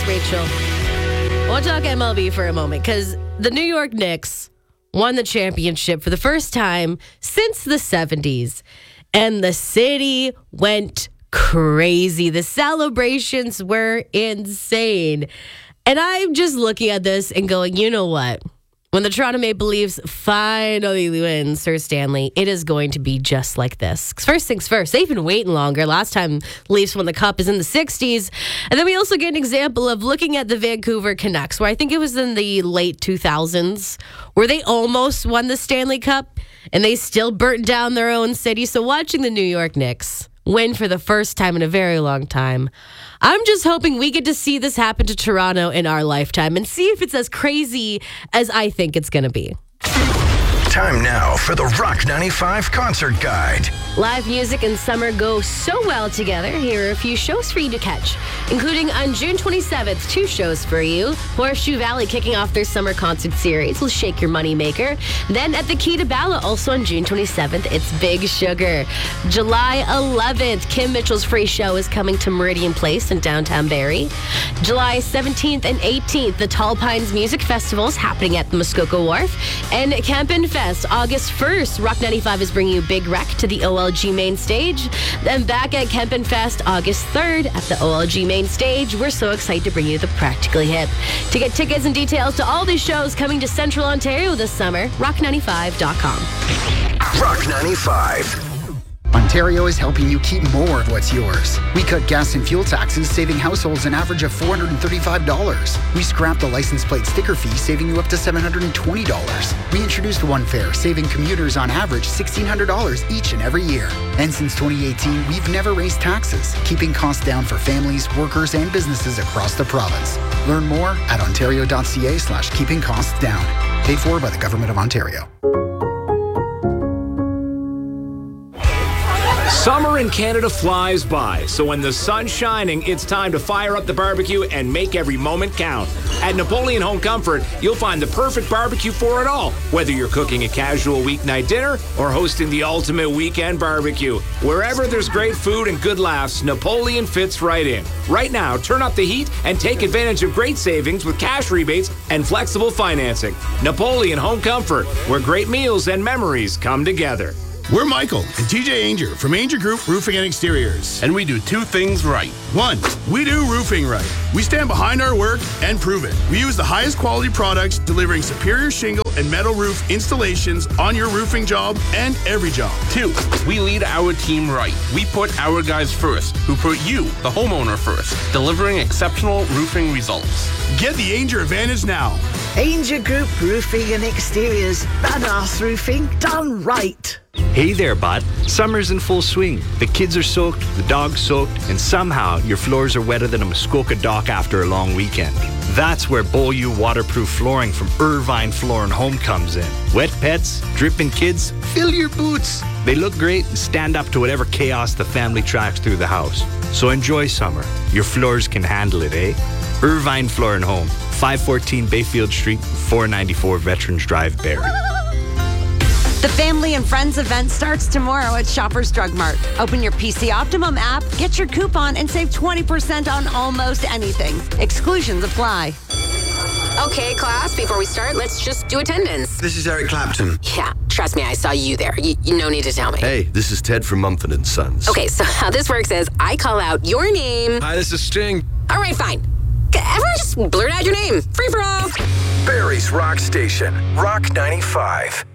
Rachel. I want to talk MLB for a moment because the New York Knicks won the championship for the first time since the 70s. And the city went crazy. The celebrations were insane. And I'm just looking at this and going, you know what? When the Toronto Maple Leafs finally win Sir Stanley, it is going to be just like this. First things first, they've been waiting longer. Last time Leafs won the Cup is in the 60s. And then we also get an example of looking at the Vancouver Canucks, where I think it was in the late 2000s, where they almost won the Stanley Cup, and they still burnt down their own city. So watching the New York Knicks win for the first time in a very long time, I'm just hoping we get to see this happen to Toronto in our lifetime and see if it's as crazy as I think it's going to be. Time now for the Rock 95 Concert Guide. Live music and summer go so well together. Here are a few shows for you to catch, including on June 27th, 2 shows for you. Horseshoe Valley kicking off their summer concert series will Shake Your Moneymaker. Then at the Key to Bala, also on June 27th, it's Big Sugar. July 11th, Kim Mitchell's free show is coming to Meridian Place in downtown Barrie. July 17th and 18th, the Tall Pines Music Festival is happening at the Muskoka Wharf. And Campin' Fest, August 1st, Rock 95 is bringing you Big Wreck to the OLG main stage. Then back at Campin' Fest, August 3rd at the OLG main stage. We're so excited to bring you the Practically Hip. To get tickets and details to all these shows coming to Central Ontario this summer, rock95.com. Rock 95. Ontario is helping you keep more of what's yours. We cut gas and fuel taxes, saving households an average of $435. We scrapped the license plate sticker fee, saving you up to $720. We introduced One Fare, saving commuters on average $1,600 each and every year. And since 2018, we've never raised taxes, keeping costs down for families, workers, and businesses across the province. Learn more at ontario.ca/keeping costs down. Paid for by the Government of Ontario. Summer in Canada flies by, so when the sun's shining, it's time to fire up the barbecue and make every moment count. At Napoleon Home Comfort, you'll find the perfect barbecue for it all, whether you're cooking a casual weeknight dinner or hosting the ultimate weekend barbecue. Wherever there's great food and good laughs, Napoleon fits right in. Right now, turn up the heat and take advantage of great savings with cash rebates and flexible financing. Napoleon Home Comfort, where great meals and memories come together. We're Michael and TJ Ainger from Ainger Group Roofing and Exteriors. And we do 2 things right. 1, we do roofing right. We stand behind our work and prove it. We use the highest quality products, delivering superior shingle and metal roof installations on your roofing job and every job. 2, we lead our team right. We put our guys first, who put you, the homeowner, first, delivering exceptional roofing results. Get the Ainger advantage now. Ainger Group Roofing and Exteriors. Badass roofing done right. Hey there, bud. Summer's in full swing. The kids are soaked, the dog's soaked, and somehow your floors are wetter than a Muskoka dock after a long weekend. That's where Beaulieu waterproof flooring from Irvine Floor and Home comes in. Wet pets, dripping kids, fill your boots. They look great and stand up to whatever chaos the family tracks through the house. So enjoy summer. Your floors can handle it, eh? Irvine Floor and Home, 514 Bayfield Street, 494 Veterans Drive, Barrie. The Family and Friends event starts tomorrow at Shoppers Drug Mart. Open your PC Optimum app, get your coupon, and save 20% on almost anything. Exclusions apply. Okay, class, before we start, let's just do attendance. This is Eric Clapton. Yeah, trust me, I saw you there. You no need to tell me. Hey, this is Ted from Mumford & Sons. Okay, so how this works is I call out your name. Hi, this is Sting. All right, fine. Everyone just blurt out your name. Free for all. Barrie's Rock Station, Rock 95.